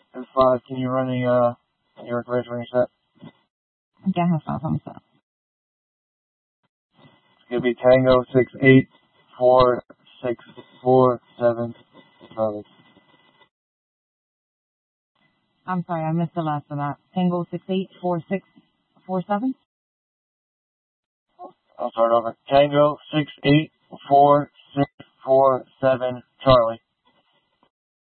5, can you run the New York race when you're set? Yeah, I'm set. It's going to be Tango 6846477. I'm sorry, I missed the last of that. Tango 684647? I'll start over. Tango 6846447 Charlie.